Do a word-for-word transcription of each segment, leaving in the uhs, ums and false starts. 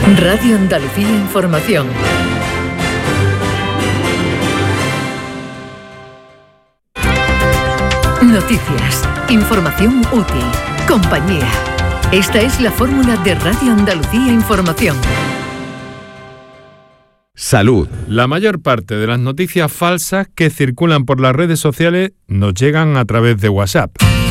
Radio Andalucía Información. Noticias, información útil, compañía. Esta es la fórmula de Radio Andalucía Información. Salud. La mayor parte de las noticias falsas que circulan por las redes sociales nos llegan a través de WhatsApp.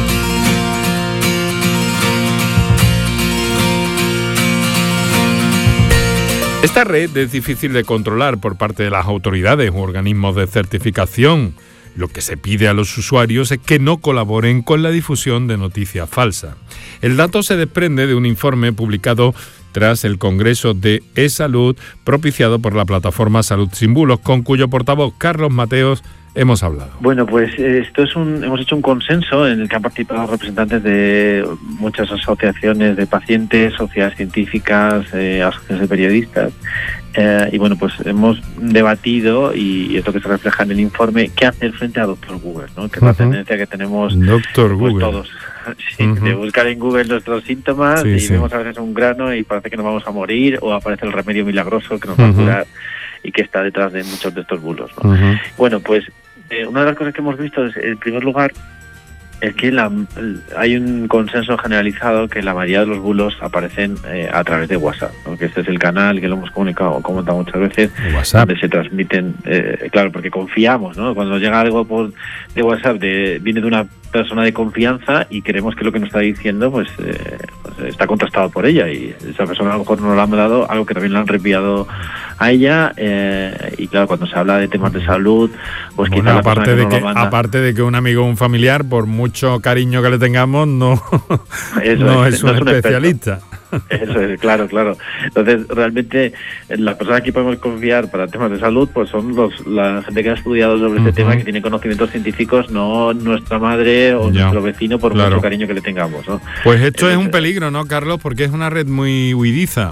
Esta red es difícil de controlar por parte de las autoridades u organismos de certificación. Lo que se pide a los usuarios es que no colaboren con la difusión de noticias falsas. El dato se desprende de un informe publicado tras el Congreso de eSalud propiciado por la plataforma Salud Sin Bulos, con cuyo portavoz Carlos Mateos hemos hablado. Bueno, pues esto es un, hemos hecho un consenso en el que han participado representantes de muchas asociaciones de pacientes, sociedades científicas, eh, asociaciones de periodistas. Eh, y bueno, pues hemos debatido, y es lo que se refleja en el informe, qué hacer frente a doctor Google, ¿no? Que es uh-huh. la tendencia que tenemos doctor pues, Google. todos. Sí, uh-huh. de buscar en Google nuestros síntomas sí, y sí. vemos a veces un grano y parece que nos vamos a morir, o aparece el remedio milagroso que nos va uh-huh. a curar y que está detrás de muchos de estos bulos, ¿no? Uh-huh. Bueno, pues eh, una de las cosas que hemos visto es, en primer lugar, es que la, hay un consenso generalizado que la mayoría de los bulos aparecen eh, a través de WhatsApp, ¿no? Que este es el canal que lo hemos comunicado, comentado muchas veces, WhatsApp. Donde se transmiten, eh, claro, porque confiamos, ¿no? Cuando llega algo por de WhatsApp, de, viene de una persona de confianza y creemos que lo que nos está diciendo pues, eh, pues está contrastado por ella, y esa persona a lo mejor nos lo ha dado algo que también le han reenviado a ella, eh, y claro, cuando se habla de temas de salud, pues bueno, quizá aparte que de no que manda, aparte de que un amigo o un familiar, por mucho cariño que le tengamos, no, Eso no es, es un no es un especialista. Eso es, claro, claro. Entonces, realmente, las personas que podemos confiar para temas de salud, pues son los la gente que ha estudiado sobre uh-huh. este tema, que tiene conocimientos científicos, no nuestra madre o ya. nuestro vecino, por claro. mucho cariño que le tengamos, ¿no? Pues esto Entonces, es un peligro, ¿no, Carlos? Porque es una red muy huidiza.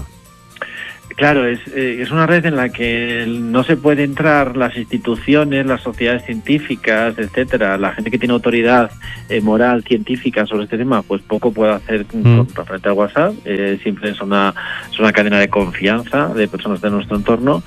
Claro, es, eh, es una red en la que no se puede entrar las instituciones, las sociedades científicas, etcétera. La gente que tiene autoridad eh, moral, científica sobre este tema, pues poco puede hacer mm. con, frente a WhatsApp. Eh, siempre es una, es una cadena de confianza de personas de nuestro entorno.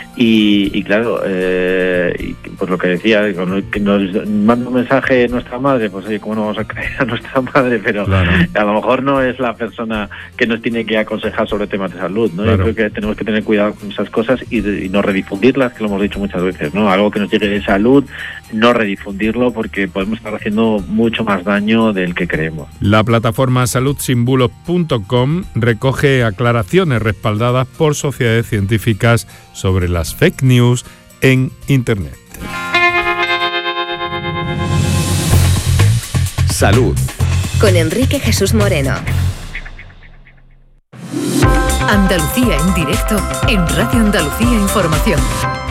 Y, y claro, eh, y, pues lo que decía, que nos manda un mensaje nuestra madre, pues oye, ¿cómo no vamos a creer a nuestra madre? Pero claro. a lo mejor no es la persona que nos tiene que aconsejar sobre temas de salud, ¿no? Claro. Yo creo que tenemos que tener cuidado con esas cosas y, de, y no redifundirlas, que lo hemos dicho muchas veces, ¿no? Algo que nos llegue de salud, no redifundirlo, porque podemos estar haciendo mucho más daño del que creemos. La plataforma salud sin bulos punto com recoge aclaraciones respaldadas por sociedades científicas sobre las fake news en Internet. Salud. Con Enrique Jesús Moreno. Andalucía en directo en Radio Andalucía Información.